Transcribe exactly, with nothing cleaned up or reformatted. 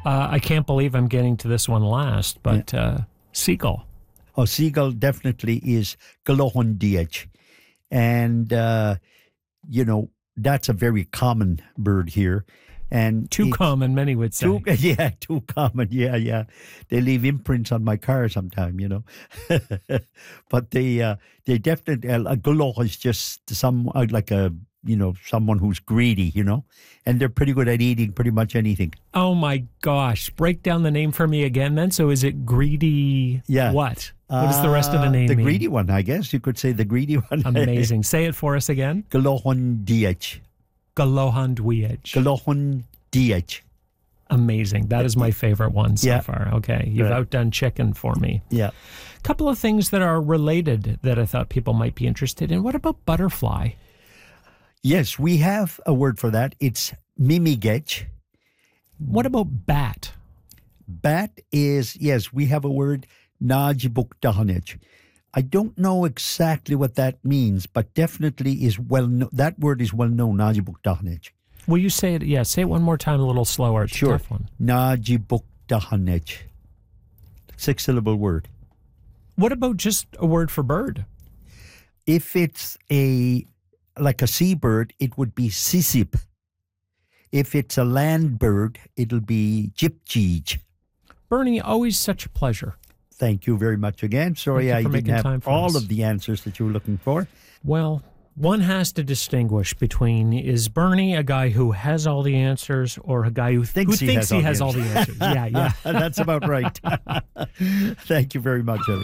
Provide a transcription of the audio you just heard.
Uh, I can't believe I'm getting to this one last, but yeah. uh, seagull. Oh, seagull definitely is Glohon diech. And, uh, you know, that's a very common bird here. And too common, many would say. Too, yeah, too common. Yeah, yeah. They leave imprints on my car sometime, you know. But they, uh, they definitely, uh, a gulloch is just some, uh, like a, you know, someone who's greedy, you know. And they're pretty good at eating pretty much anything. Oh my gosh. Break down the name for me again then. So is it greedy? Yeah. What? What does the rest of the name uh, the mean? The greedy one, I guess. You could say the greedy one. Amazing. Say it for us again. Glohon diech. Glohon diech. Glohon diech. Amazing. That is my favorite one so yeah. far. Okay. You've right. outdone chicken for me. Yeah. A couple of things that are related that I thought people might be interested in. What about butterfly? Yes, we have a word for that. It's mimigech. What about bat? Bat is, yes, we have a word, najibukdahanech. I don't know exactly what that means, but definitely is well known. That word is well known, najibukdahanech. Will you say it? Yeah, say it one more time a little slower. It's sure. a tough one. Najibukdahanech. Six syllable word. What about just a word for bird? If it's a like a seabird, it would be sisip. If it's a land bird, it'll be jipjeej. Bernie, always such a pleasure. Thank you very much again. Sorry I didn't have all us. of the answers that you were looking for. Well, one has to distinguish between, is Bernie a guy who has all the answers or a guy who thinks who he thinks has, he all, has the all the answers? Yeah, yeah. That's about right. Thank you very much, Evan.